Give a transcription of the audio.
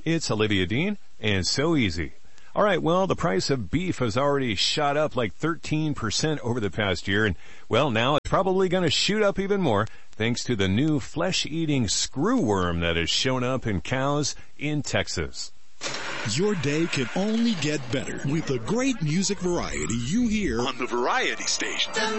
It's Olivia Dean, and so easy. All right, well, the price of beef has already shot up like 13% over the past year, and, well, now it's probably going to shoot up even more thanks to the new flesh-eating screwworm that has shown up in cows in Texas. Your day can only get better with the great music variety you hear on the Variety Station.